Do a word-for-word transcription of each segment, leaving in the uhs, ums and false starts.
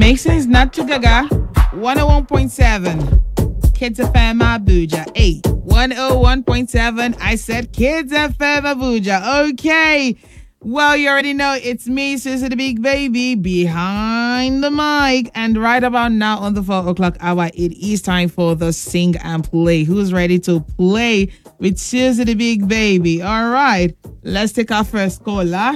Makes sense, not to gaga. one oh one point seven. Kids F M Abuja. Hey, one oh one point seven. I said Kids F M Abuja. Okay. Well, you already know it's me, Susie the Big Baby, behind the mic. And right about now on the four o'clock hour, it is time for the Sing and Play. Who's ready to play with Susie the Big Baby? All right. Let's take our first caller.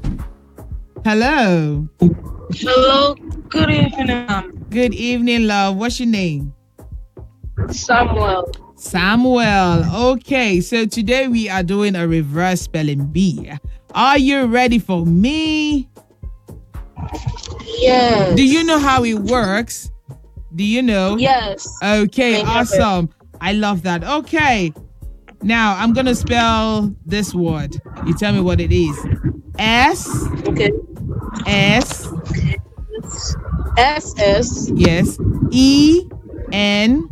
Hello. Hello. Good evening, ma'am. Good evening, love. What's your name? Samuel. Samuel. Okay, so today we are doing a reverse spelling bee. Are you ready for me? Yes. Do you know how it works? Do you know? Yes. Okay, I have awesome. I love that. Okay. Now I'm going to spell this word. You tell me what it is. S. Okay. S. S S. Yes. E. N.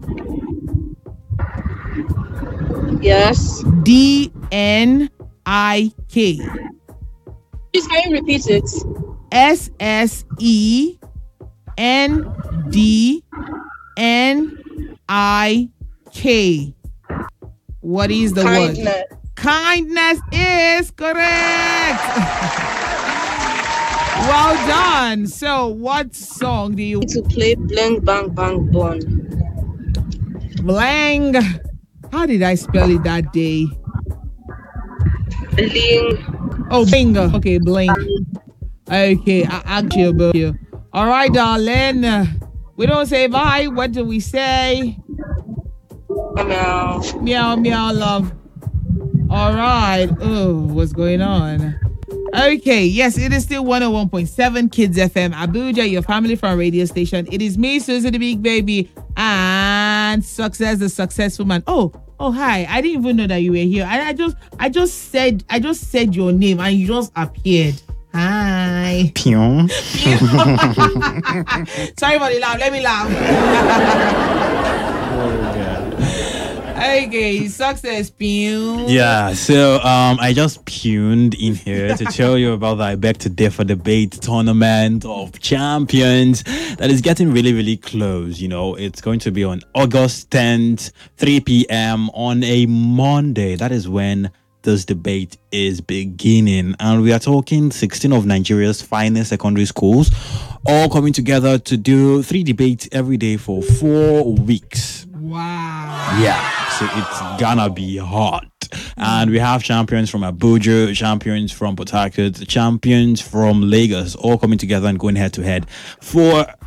Yes. D. N. I. K. Please, can you repeat it? S S E N D N I K. What is the Kindness. word? Kindness is correct. Well done. So, what song do you To play Bling Bang Bang Bun. Blang? How did I spell it that day? Bling. Oh, bingo. Okay, bling. Okay, I actually about you. All right, darling. We don't say bye. What do we say? Meow. Meow, meow, love. All right. Oh, what's going on? Okay, yes, it is still one oh one point seven Kids F M Abuja, your family from radio station. It is me, Susie the Big Baby, and Success, the successful man. Oh, oh, hi. I didn't even know that you were here. I, I just, I just said, I just said your name, and you just appeared. Hi. Pion. Sorry for the laugh. Let me laugh. Okay, Success. Pew. Yeah, so um, I just puned in here to tell you about the I Beg to Differ debate tournament of champions that is getting really, really close. You know, it's going to be on August tenth, three p.m. on a Monday. That is when this debate is beginning, and we are talking sixteen of Nigeria's finest secondary schools all coming together to do three debates every day for four weeks. Wow. Yeah, so it's gonna be hot. And we have champions from Abuja, champions from Port Harcourt, champions from Lagos, all coming together and going head to head for